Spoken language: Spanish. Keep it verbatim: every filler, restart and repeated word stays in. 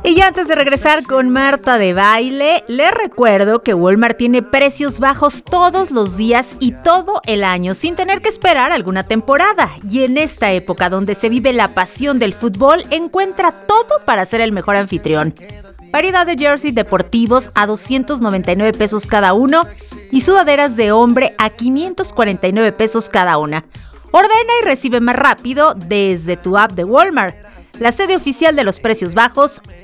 Y ya antes de regresar con Marta de Baile, les recuerdo que Walmart tiene precios bajos todos los días y todo el año, sin tener que esperar alguna temporada. Y en esta época donde se vive la pasión del fútbol, encuentra todo para ser el mejor anfitrión. Variedad de jerseys deportivos a doscientos noventa y nueve pesos cada uno y sudaderas de hombre a quinientos cuarenta y nueve pesos cada una. Ordena y recibe más rápido desde tu app de Walmart. La sede oficial de los precios bajos,